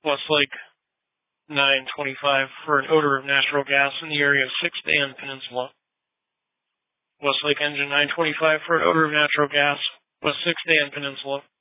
Westlake 925 for an odor of natural gas in the area of 6th and Peninsula. Westlake engine 925 for an odor of natural gas, West 6th and Peninsula.